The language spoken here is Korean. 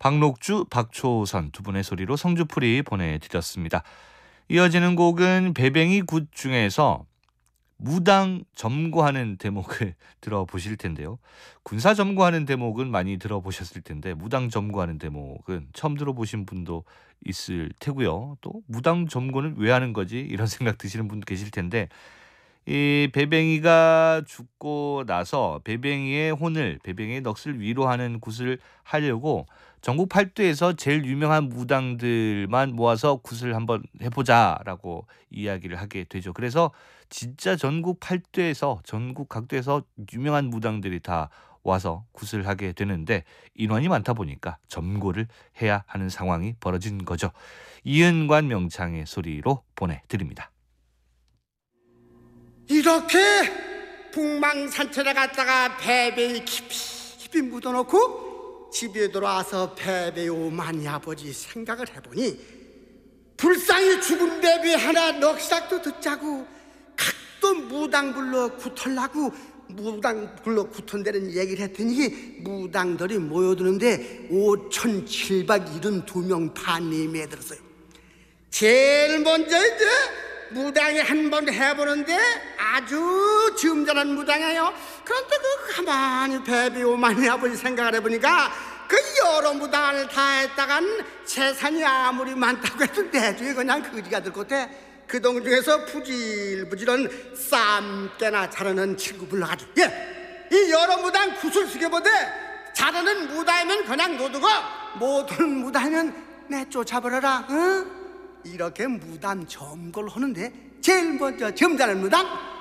박록주, 박초선 두 분의 소리로 성주풀이 보내드렸습니다. 이어지는 곡은 배뱅이 굿 중에서 무당 점거하는 대목을 들어보실 텐데요. 군사 점거하는 대목은 많이 들어보셨을 텐데 무당 점거하는 대목은 처음 들어보신 분도 있을 테고요. 또 무당 점거는 왜 하는 거지? 이런 생각 드시는 분도 계실 텐데, 이 배뱅이가 죽고 나서 배뱅이의 넋을 위로하는 굿을 하려고 전국 팔도에서 제일 유명한 무당들만 모아서 굿을 한번 해보자라고 이야기를 하게 되죠. 그래서 진짜 전국 팔도에서, 전국 각도에서 유명한 무당들이 다 와서 굿을 하게 되는데, 인원이 많다 보니까 점거를 해야 하는 상황이 벌어진 거죠. 이은관 명창의 소리로 보내드립니다. 이렇게 북망산천에 갔다가 배배이 깊이 묻어놓고 집에 돌아와서 배배이 오마니 아버지 생각을 해보니, 불쌍히 죽은 배배 하나 넋이라도 듣자고 각도 무당 불러 구털라고 무당 불러 구턴다는 얘기를 했더니 무당들이 모여드는데 5,772명 반이 매들었어요. 제일 먼저 이제 무당이 한 번 해보는데 아주 점잖은 무당이에요. 그런데 그 가만히 배비 오마니 아버지 생각을 해보니까 그 여러 무당을 다 했다간 재산이 아무리 많다고 해도 내주에 그냥 거지가 될 것 같아. 그 동 중에서 부질부질한 쌈깨나 자르는 친구 불러가지고, 이 여러 무당 굿을 숙여보되 자르는 무당이면 그냥 놓두고 모든 무당이면 내쫓아버려라. 응? 이렇게 무당 점거를 하는데 제일 먼저 점잖은 무당